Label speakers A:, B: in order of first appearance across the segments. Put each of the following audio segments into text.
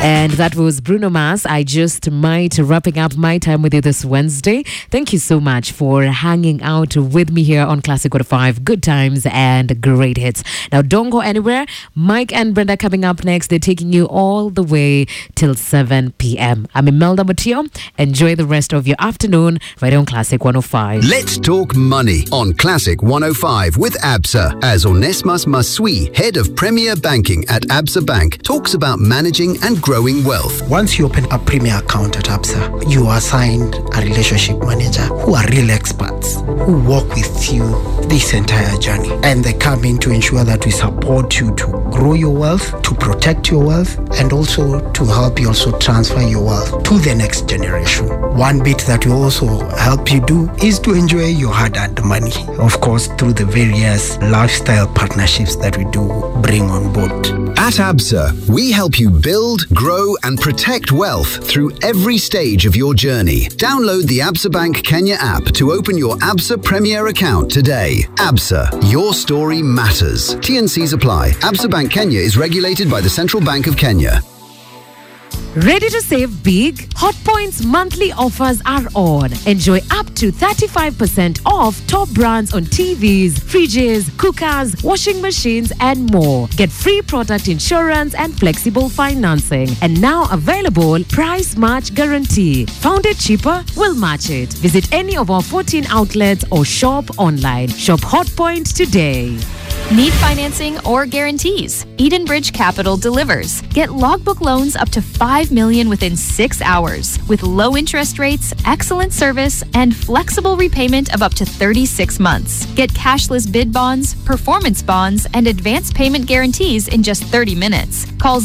A: And that was Bruno Mars. I just might wrapping up my time with you this Wednesday. Thank you so much for hanging out with me here on Classic 105. Good times and great hits. Now, don't go anywhere. Mike and Brenda coming up next. They're taking you all the way till 7 p.m. I'm Imelda Mateo. Enjoy the rest of your afternoon right on Classic 105.
B: Let's talk money on Classic 105 with Absa, as Onesmus Masui, head of Premier Banking at Absa Bank, talks about managing and growing wealth.
C: Once you open a Premier account at Absa, you are assigned a relationship manager who are real experts who walk with you this entire journey. And they come in to ensure that we support you to grow your wealth, to protect your wealth, and also to help you also transfer your wealth to the next generation. One bit that we also help you do is to enjoy your hard-earned money, of course, through the various lifestyle partnerships that we do bring on board.
B: At Absa, we help you build, grow, and protect wealth through every stage of your journey. Download the Absa Bank Kenya app to open your Absa Premier account today. Absa, your story matters. T&Cs apply. Absa Bank Kenya is regulated by the Central Bank of Kenya.
A: Ready to save big? Hotpoint's monthly offers are on. Enjoy up to 35% off top brands on TVs, fridges, cookers, washing machines, and more. Get free product insurance and flexible financing. And now available price match guarantee. Found it cheaper? We'll match it. Visit any of our 14 outlets or shop online. Shop Hotpoint today.
D: Need financing or guarantees? Edenbridge Capital delivers. Get logbook loans up to $5 million within 6 hours with low interest rates, excellent service, and flexible repayment of up to 36 months. Get cashless bid bonds, performance bonds, and advance payment guarantees in just 30 minutes. Call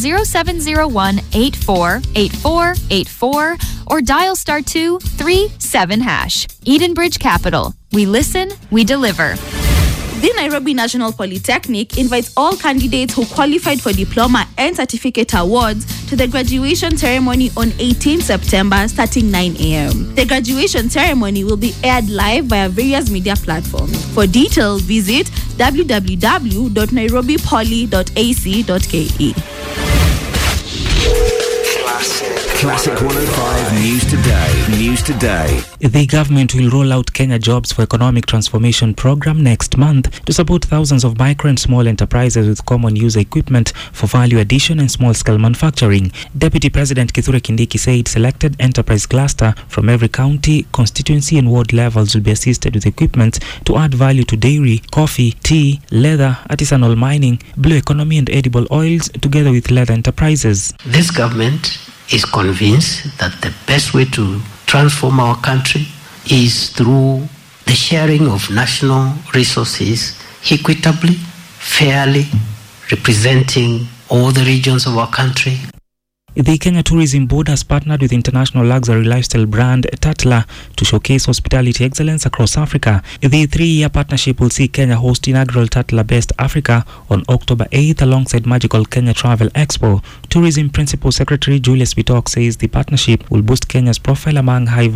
D: 0701-848484 or dial *237#. Edenbridge Capital. We listen, we deliver.
E: The Nairobi National Polytechnic invites all candidates who qualified for diploma and certificate awards to the graduation ceremony on 18 September starting 9 a.m. The graduation ceremony will be aired live via various media platforms. For details, visit www.nairobipoly.ac.ke.
F: Classic 105 News Today. News Today.
G: The government will roll out Kenya Jobs for Economic Transformation program next month to support thousands of micro and small enterprises with common user equipment for value addition and small-scale manufacturing. Deputy President Kithure Kindiki said selected enterprise cluster from every county, constituency and ward levels will be assisted with equipment to add value to dairy, coffee, tea, leather, artisanal mining, blue economy and edible oils, together with leather enterprises.
H: This government is convinced that the best way to transform our country is through the sharing of national resources equitably, fairly, representing all the regions of our country.
G: The Kenya Tourism Board has partnered with international luxury lifestyle brand Tatler to showcase hospitality excellence across Africa. The 3-year partnership will see Kenya host inaugural Tatler Best Africa on October 8th alongside Magical Kenya Travel Expo. Tourism Principal Secretary Julius Bitok says the partnership will boost Kenya's profile among high